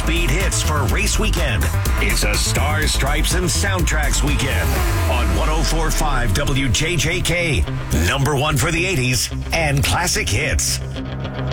high-speed hits for race weekend. It's a Stars, Stripes, and Soundtracks weekend on 104.5 WJJK. Number one for the 80s and classic hits.